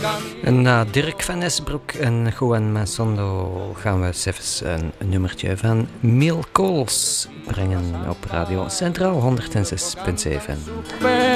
En na Dirk van Esbroek en Juan Masondo gaan we zelfs een nummertje van Miel Kools brengen op Radio Centraal 106.7.